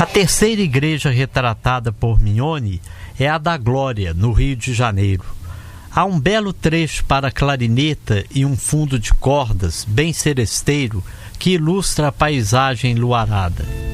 A terceira igreja retratada por Mignone é a da Glória, no Rio de Janeiro. Há um belo trecho para clarineta e um fundo de cordas, bem seresteiro, que ilustra a paisagem enluarada.